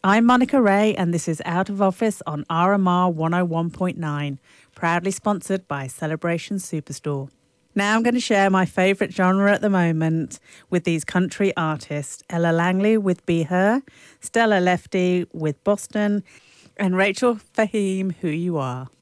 I'm Monica Ray, and this is Out of Office on RMR 101.9, proudly sponsored by Celebration Superstore. Now I'm going to share my favourite genre at the moment with these country artists, Ella Langley with Be Her, Stella Lefty with Boston, and Rachel Fahim, Who You Are.